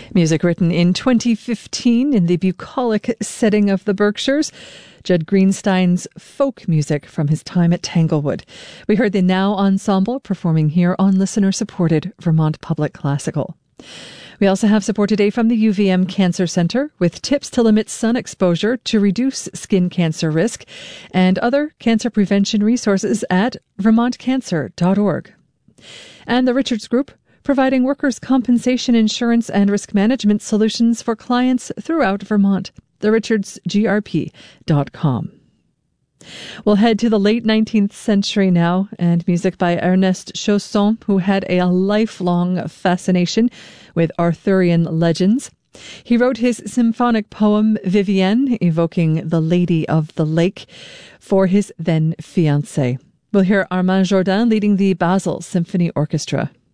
Music written in 2015 in the bucolic setting of the Berkshires. Judd Greenstein's folk music from his time at Tanglewood. We heard the Now Ensemble performing here on listener-supported Vermont Public Classical. We also have support today from the UVM Cancer Center with tips to limit sun exposure to reduce skin cancer risk and other cancer prevention resources at vermontcancer.org. And the Richards Group, providing workers' compensation insurance and risk management solutions for clients throughout Vermont. therichardsgrp.com. We'll head to the late 19th century now, and music by Ernest Chausson, who had a lifelong fascination with Arthurian legends. He wrote his symphonic poem Vivienne, evoking the Lady of the Lake, for his then fiancée. We'll hear Armand Jourdain leading the Basel Symphony Orchestra.